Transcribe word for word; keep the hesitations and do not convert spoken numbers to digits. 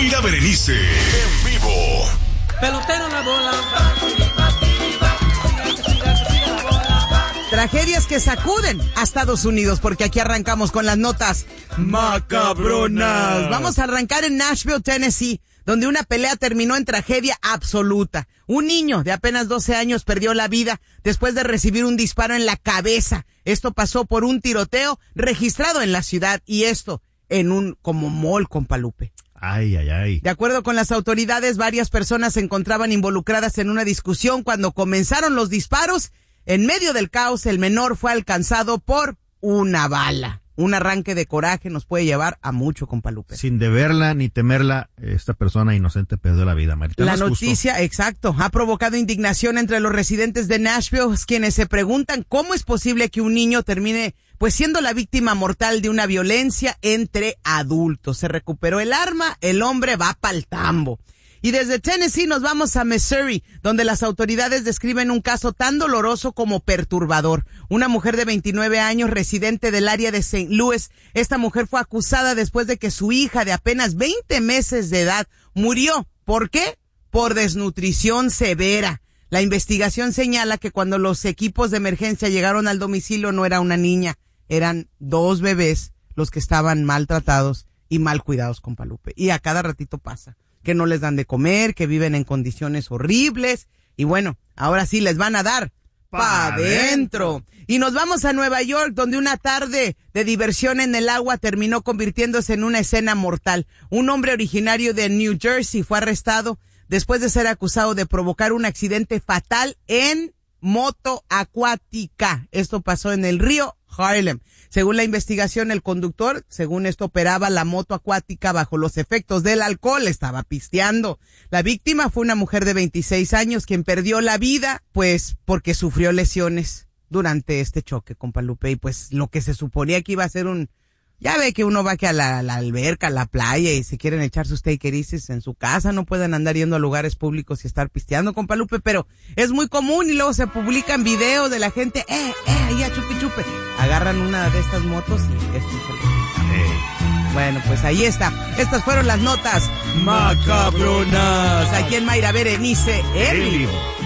Mayra Berenice, en vivo. Pelotero la bola. Tragedias que sacuden a Estados Unidos, porque aquí arrancamos con las notas macabronas. Vamos a arrancar en Nashville, Tennessee, donde una pelea terminó en tragedia absoluta. Un niño de apenas doce años perdió la vida después de recibir un disparo en la cabeza. Esto pasó por un tiroteo registrado en la ciudad, y esto en un como mall, compa Lupe. Ay, ay, ay. De acuerdo con las autoridades, varias personas se encontraban involucradas en una discusión cuando comenzaron los disparos. En medio del caos, el menor fue alcanzado por una bala. Un arranque de coraje nos puede llevar a mucho, compa Lupe. Sin deberla ni temerla, esta persona inocente perdió la vida, Marita. La no noticia, exacto, ha provocado indignación entre los residentes de Nashville, quienes se preguntan cómo es posible que un niño termine pues siendo la víctima mortal de una violencia entre adultos. Se recuperó el arma, el hombre va pa'l tambo. Y desde Tennessee nos vamos a Missouri, donde las autoridades describen un caso tan doloroso como perturbador. Una mujer de veintinueve años, residente del área de Saint Louis. Esta mujer fue acusada después de que su hija de apenas veinte meses de edad murió. ¿Por qué? Por desnutrición severa. La investigación señala que cuando los equipos de emergencia llegaron al domicilio no era una niña, eran dos bebés los que estaban maltratados y mal cuidados, compa Lupe. Y a cada ratito pasa que no les dan de comer, que viven en condiciones horribles, y bueno, ahora sí les van a dar pa' adentro. Y nos vamos a Nueva York, donde una tarde de diversión en el agua terminó convirtiéndose en una escena mortal. Un hombre originario de New Jersey fue arrestado después de ser acusado de provocar un accidente fatal en moto acuática. Esto pasó en el río Harlem. Según la investigación, el conductor, según esto, operaba la moto acuática bajo los efectos del alcohol, estaba pisteando. La víctima fue una mujer de veintiséis años quien perdió la vida, pues, porque sufrió lesiones durante este choque, compa Lupe, y pues lo que se suponía que iba a ser un... Ya ve que uno va que a la, a la alberca, a la playa, y si quieren echar sus takeerices en su casa, no pueden andar yendo a lugares públicos y estar pisteando, compa Lupe, pero es muy común y luego se publican videos de la gente, eh, eh, ya chupe chupe. Agarran una de estas motos y esto es el... eh. Bueno, pues ahí está. Estas fueron las notas macabronas. Aquí en Mayra Berenice, en vivo.